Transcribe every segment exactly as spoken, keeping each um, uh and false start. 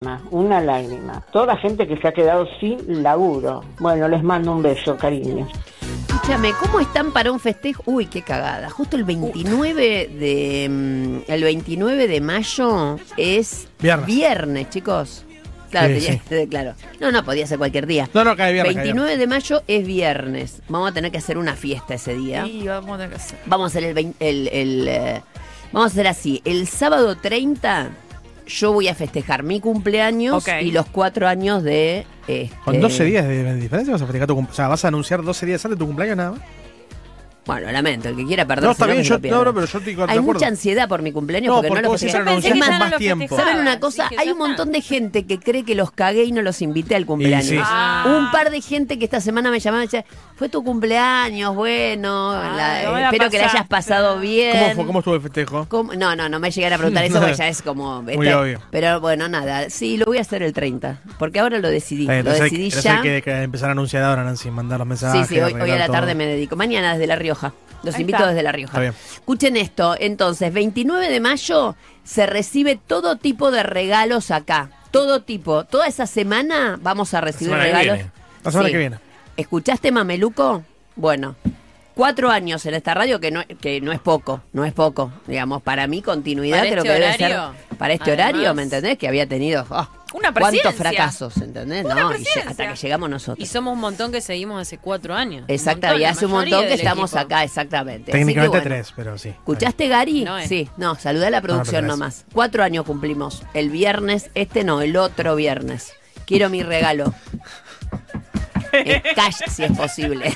una lágrima. Toda gente que se ha quedado sin laburo. Bueno, les mando un beso, cariño. Escúchame, ¿cómo están para un festejo? Uy, qué cagada. Justo el veintinueve de el veintinueve de mayo es Viernes, viernes chicos. Claro, Sí, tenía- sí. claro. No, no, podía ser cualquier día. No, no, cae viernes. cae veintinueve viernes. de mayo es viernes. Vamos a tener que hacer una fiesta ese día. Y vamos a tener que hacer. Vamos a hacer el, vein- el, el, eh, vamos a hacer así. El sábado treinta yo voy a festejar mi cumpleaños Ok. y los cuatro años de... Este, Con doce días de diferencia vas a festejar tu cumpleaños. O sea, vas a anunciar doce días antes de tu cumpleaños nada más. Bueno, lamento, el que quiera perder. No, está bien, yo, no, no, pero yo estoy de Hay acuerdo. mucha ansiedad por mi cumpleaños No, porque, porque no lo vos siempre festejé. anunciás Pensé que con ya no más lo tiempo. festejaba. ¿Saben una Sí, cosa? que ya Hay un está. montón de gente que cree que los cagué y no los invité al cumpleaños. Y sí. Ah. Un par de gente que esta semana me llamaba y decía, fue tu cumpleaños, bueno, Ah, la- no me la espero que la hayas pasaste. pasado bien. ¿Cómo, fue, ¿Cómo estuvo el festejo? ¿Cómo? No, no, no me llegan a preguntar eso porque ya es como... Muy este, obvio. Pero bueno, nada, sí, lo voy a hacer el treinta, porque ahora lo decidí, Está bien, lo entonces hay- decidí entonces ya. hay que, que empezar a anunciar ahora, Nancy, mandar los Sí, mensajes. sí, hoy, hoy a arreglar la tarde todo. me dedico. Mañana desde La Rioja. Los Ahí invito está. desde La Rioja. Está bien. Escuchen esto. Entonces, veintinueve de mayo se recibe todo tipo de regalos acá. Todo tipo. Toda esa semana vamos a recibir semana que regalos. viene. La semana Sí. que viene. ¿Escuchaste, Mameluco? Bueno, cuatro años en esta radio que no, que no es poco. No es poco. Digamos, para mí, continuidad Para creo este que debe horario, ser. Para este además. horario, ¿me entendés? Que había tenido. oh, Una ¿Cuántos presidencia. fracasos, entendés? Una No, y lle- presidencia. hasta que llegamos nosotros. Y somos un montón que seguimos hace cuatro años. Exacto, y la hace un mayoría montón que del estamos equipo. acá, exactamente. Así Técnicamente que, bueno, tres, pero sí. ¿escuchaste, Gary? No, eh. Sí, no, saludé a la producción pero nomás. Cuatro años cumplimos. El viernes, este no, el otro viernes. Quiero mi regalo. En cash, si es posible.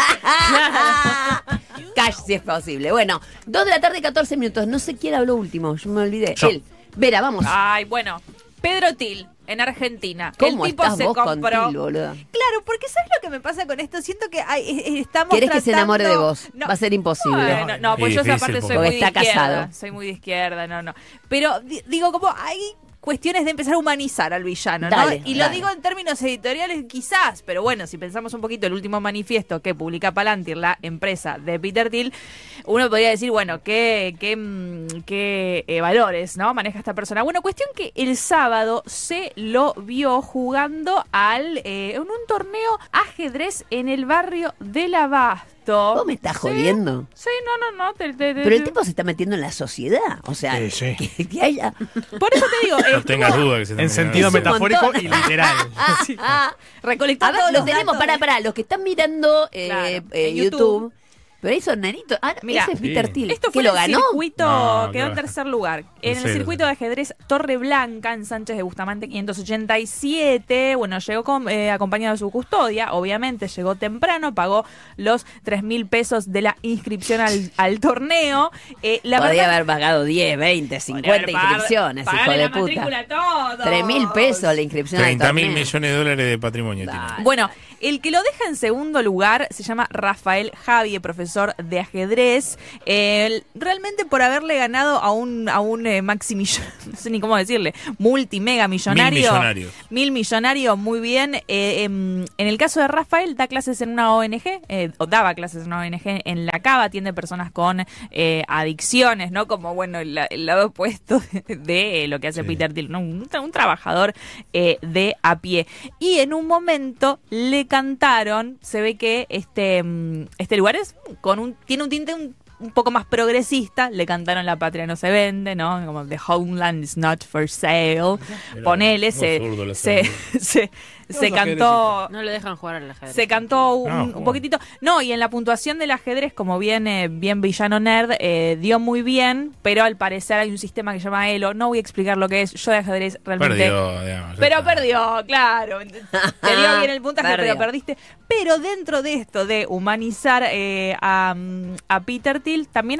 Cash, si es posible. Bueno, dos de la tarde, catorce minutos. No sé quién habló último, yo me olvidé. Yo. Él. Vera, vamos. Ay, bueno. Pedro Til, en Argentina. ¿Cómo el tipo estás se vos con compró. Til, boluda? Claro, porque ¿sabes lo que me pasa con esto? Siento que hay, eh, eh, estamos ¿Querés que se tratando- enamore de vos? No. Va a ser imposible. Bueno, no, pues Y yo esa difícil, parte soy porque- muy Porque de está izquierda. casado. Soy muy de izquierda, no, no. Pero di- digo, como hay cuestiones de empezar a humanizar al villano, ¿no? Dale, y lo dale. digo en términos editoriales quizás, pero bueno, si pensamos un poquito el último manifiesto que publica Palantir, la empresa de Peter Thiel, uno podría decir, bueno, qué, qué, mm, qué eh, valores, ¿no? Maneja esta persona. Bueno, cuestión que el sábado se lo vio jugando al eh, en un torneo ajedrez en el barrio del Abasto. ¿Vos me estás Sí, jodiendo? Sí, no, no, no. te- te- te- Pero el tipo se está metiendo en la sociedad. O sea, Sí, sí. Que, que haya. Por eso te digo, No eh, tengas duda que se En termina sentido de- Es un metafórico montón. y literal. Sí. A recolectando ver, todos lo los tenemos, datos. para, para, los que están mirando eh, Claro, eh, en YouTube. YouTube. Pero ahí son nenitos. Ah, Mira, ese es Peter sí. Thiel. Esto ¿Que fue lo en el ganó? circuito, No, quedó en claro. tercer lugar. En el Tercero, circuito sí. de ajedrez Torre Blanca, en Sánchez de Bustamante quinientos ochenta y siete. Bueno, llegó con, eh, acompañado de su custodia. Obviamente llegó temprano, pagó los tres mil pesos de la inscripción al, al torneo. Eh, la Podría verdad- haber pagado diez, veinte, cincuenta Podría haber pagado- inscripciones, hijo pagarle de la puta. matrícula a todos. Tres mil pesos la inscripción al treinta mil torneo. millones de dólares de patrimonio tiene. Dale. Bueno, el que lo deja en segundo lugar se llama Rafael Javier, profesor de ajedrez. Eh, realmente por haberle ganado a un, a un eh, maximillonario, no sé ni cómo decirle, multimega millonario. Mil millonarios. Mil millonario, muy bien. Eh, em, en el caso de Rafael, da clases en una O N G, eh, o daba clases en una O N G en la Cava, atiende personas con eh, adicciones, ¿no? Como, bueno, el, el lado opuesto de, de, eh, lo que hace Sí. Peter Thiel, ¿no? Un, tra- un trabajador eh, de a pie. Y en un momento le cantaron, se ve que este, mm, este lugar es con un, tiene un tinte un un poco más progresista, le cantaron La patria no se vende, ¿no? Como The Homeland is not for sale. Pero Ponele, no se, zurdo la se, salud. se, se cantó... No lo dejan jugar al ajedrez. Se cantó un, No, un ¿cómo? poquitito. No, y en la puntuación del ajedrez, como bien, eh, bien villano nerd, eh, dio muy bien, pero al parecer hay un sistema que se llama Elo. No voy a explicar lo que es. Yo de ajedrez realmente. Perdió, digamos. ya Pero está. perdió, claro. Te dio bien el puntaje, Perdió. pero perdiste. Pero dentro de esto de humanizar eh, a, a Peter Thiel, también